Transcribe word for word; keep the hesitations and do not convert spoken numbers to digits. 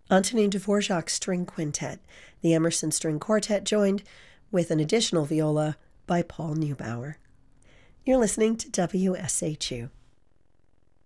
Antonin Dvorak's String Quintet, the Emerson String Quartet joined with an additional viola by Paul Neubauer. You're listening to W S H U.